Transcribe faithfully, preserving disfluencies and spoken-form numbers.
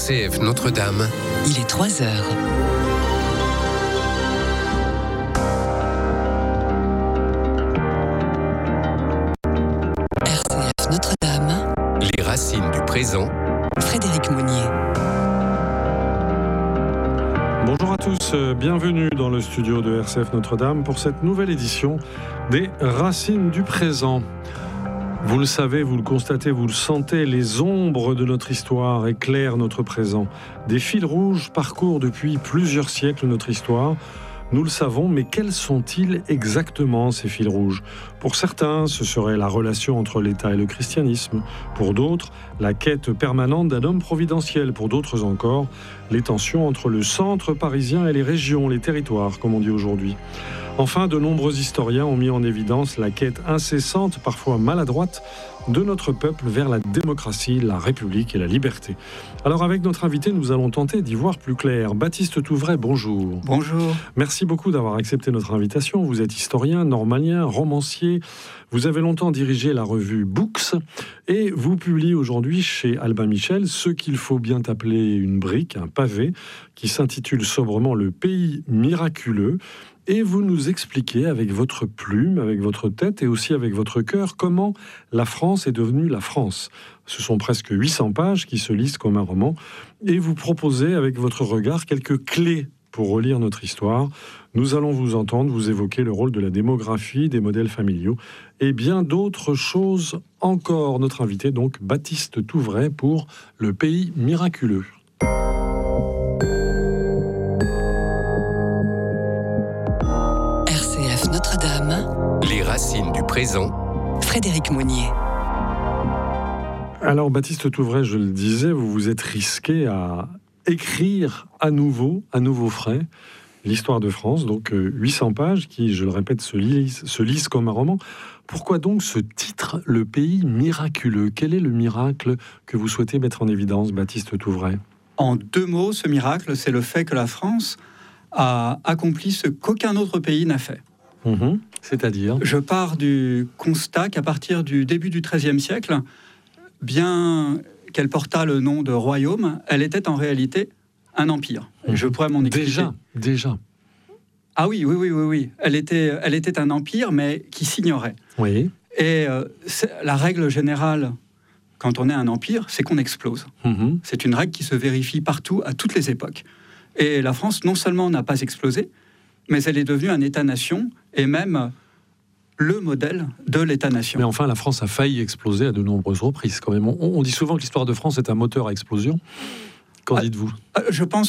C F Notre-Dame. Il est trois heures. R C F Notre-Dame. Les racines du présent. Frédéric Mounier. Bonjour à tous, bienvenue dans le studio de R C F Notre-Dame pour cette nouvelle édition des Racines du présent. Vous le savez, vous le constatez, vous le sentez, les ombres de notre histoire éclairent notre présent. Des fils rouges parcourent depuis plusieurs siècles notre histoire. Nous le savons, mais quels sont-ils exactement, ces fils rouges ? Pour certains, ce serait la relation entre l'État et le christianisme. Pour d'autres, la quête permanente d'un homme providentiel. Pour d'autres encore, les tensions entre le centre parisien et les régions, les territoires, comme on dit aujourd'hui. Enfin, de nombreux historiens ont mis en évidence la quête incessante, parfois maladroite, de notre peuple vers la démocratie, la République et la liberté. Alors avec notre invité, nous allons tenter d'y voir plus clair. Baptiste Touvray, bonjour. Bonjour. Merci beaucoup d'avoir accepté notre invitation. Vous êtes historien, normalien, romancier. Vous avez longtemps dirigé la revue Books et vous publiez aujourd'hui chez Albin Michel ce qu'il faut bien appeler une brique, un pavé, qui s'intitule sobrement « Le pays miraculeux ». Et vous nous expliquez avec votre plume, avec votre tête et aussi avec votre cœur comment la France est devenue la France. Ce sont presque huit cents pages qui se lisent comme un roman. Et vous proposez avec votre regard quelques clés pour relire notre histoire. Nous allons vous entendre, vous évoquer le rôle de la démographie, des modèles familiaux et bien d'autres choses encore. Notre invité donc, Baptiste Touvray pour Le pays miraculeux. Notre-Dame. Les racines du présent. Frédéric Mounier. Alors Baptiste Touvray, je le disais, vous vous êtes risqué à écrire à nouveau, à nouveau frais, l'histoire de France, donc huit cents pages qui, je le répète, se lisent, se lisent comme un roman. Pourquoi donc ce titre, Le pays miraculeux ? Quel est le miracle que vous souhaitez mettre en évidence, Baptiste Touvray ? En deux mots, ce miracle, c'est le fait que la France a accompli ce qu'aucun autre pays n'a fait. Mmh, c'est-à-dire ? Je pars du constat qu'à partir du début du treizième siècle, bien qu'elle portât le nom de royaume, elle était en réalité un empire. Mmh. Je pourrais m'en expliquer. Déjà, déjà. Ah oui, oui, oui, oui, oui. Elle était, elle était un empire, mais qui s'ignorait. Oui. Et euh, la règle générale, quand on est un empire, c'est qu'on explose. Mmh. C'est une règle qui se vérifie partout, à toutes les époques. Et la France, non seulement n'a pas explosé, mais elle est devenue un État-nation et même le modèle de l'État-nation. Mais enfin, la France a failli exploser à de nombreuses reprises quand même. On, on dit souvent que l'histoire de France est un moteur à explosion. Qu'en ah, dites-vous ? Je pense